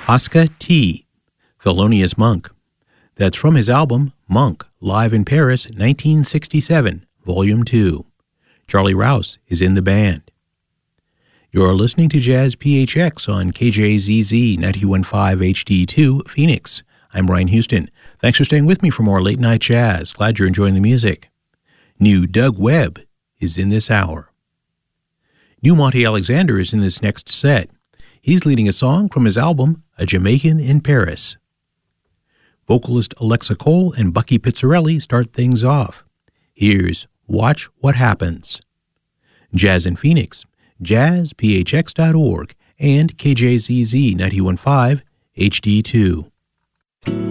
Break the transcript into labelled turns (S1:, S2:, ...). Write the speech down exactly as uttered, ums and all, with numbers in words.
S1: Oscar T. Thelonious Monk. That's from his album Monk, Live in Paris, nineteen sixty-seven, Volume two. Charlie Rouse is in the band. You're listening to Jazz P H X on K J Z Z ninety-one point five H D two, Phoenix. I'm Ryan Houston. Thanks for staying with me for more late night jazz. Glad you're enjoying the music. New Doug Webb is in this hour. New Monty Alexander is in this next set. He's leading a song from his album, A Jamaican in Paris. Vocalist Alexa Cole and Bucky Pizzarelli start things off. Here's Watch What Happens. Jazz in Phoenix, jazz p h x dot org, and K J Z Z ninety-one point five H D two.